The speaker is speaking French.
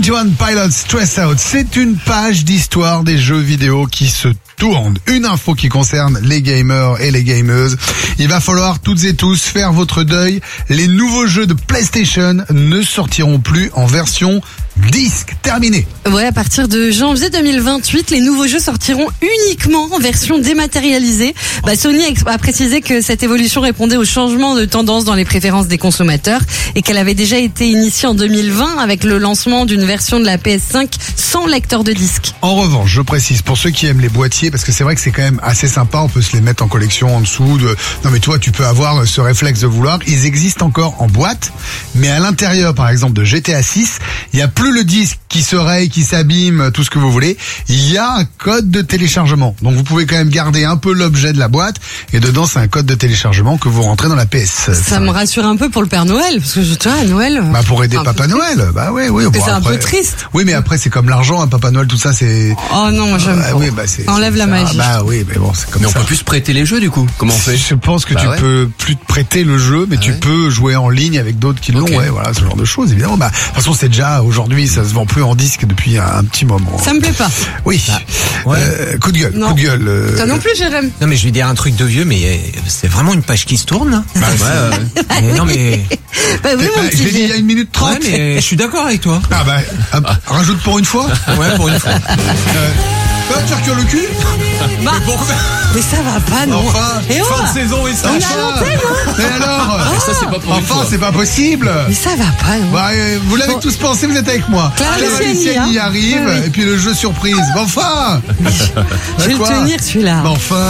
21 Pilots Stress Out, c'est une page d'histoire des jeux vidéo qui se tourne. Une info qui concerne les gamers et les gameuses. Il va falloir toutes et tous faire votre deuil. Les nouveaux jeux de PlayStation ne sortiront plus en version disque. Terminé. Ouais, à partir de janvier 2028, les nouveaux jeux sortiront uniquement en version dématérialisée. Sony a précisé que cette évolution répondait au changement de tendance dans les préférences des consommateurs et qu'elle avait déjà été initiée en 2020 avec le lancement d'une version de la PS5 sans lecteur de disque. En revanche, je précise, pour ceux qui aiment les boîtiers, parce que c'est vrai que c'est quand même assez sympa, on peut se les mettre en collection en dessous. Non mais toi, tu peux avoir ce réflexe de vouloir. Ils existent encore en boîte, mais à l'intérieur, par exemple, de GTA 6, il n'y a plus le disque qui se raye, qui s'abîme, tout ce que vous voulez. Il y a un code de téléchargement. Donc vous pouvez quand même garder un peu l'objet de la boîte, et dedans, c'est un code de téléchargement que vous rentrez dans la PS. Ça me rassure un peu pour le Père Noël, parce que tu vois, à Noël... pour aider Papa Noël. Oui. Bon, c'est un peu triste. Oui, mais après, c'est comme l'argent, hein, Papa Noël, tout ça, c'est... Oh non, moi j'aime pas. Oui, enlève la magie. Oui, mais bon, c'est comme ça. Mais on peut plus se prêter les jeux, du coup. Comment on fait? Je pense que tu peux plus te prêter le jeu, mais tu peux jouer en ligne avec d'autres qui l'ont. Ouais, voilà, ce genre de choses, évidemment. De toute façon, c'est déjà, aujourd'hui, ça se vend plus en disque depuis un petit moment. Ça me plaît pas. Oui. Coup de gueule. Non. Coup de gueule. Toi non plus, Jérém. Non, mais je vais dire un truc de vieux, mais c'est vraiment une page qui se tourne. Non, mais... Oui, mon petit je l'ai dit il y a 1 minute 30. Ouais, mais je suis d'accord avec toi. Rajoute pour une fois. Ouais, pour une fois. Tu recures le cul. Mais ça va pas, non. Enfin, Fin de saison et ça. Mais alors Ça, c'est pas pour une fois. c'est pas possible. Mais ça va pas, non. Vous l'avez tous pensé, vous êtes avec moi. Clara Luciani y arrive, Oui. et puis le jeu surprise. Mais enfin. Je vais le tenir, celui-là. Mais enfin.